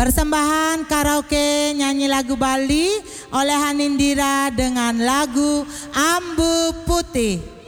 Persembahan karaoke nyanyi lagu Bali oleh Hanindira dengan lagu Ambu Putih.